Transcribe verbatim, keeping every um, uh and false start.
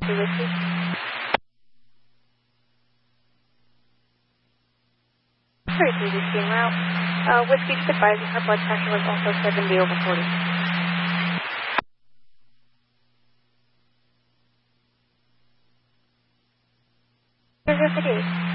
two Whiskey. thirty-three Whiskey en route. Uh, Whiskey, just advising her blood pressure was also seventy over forty. Here's your fatigue.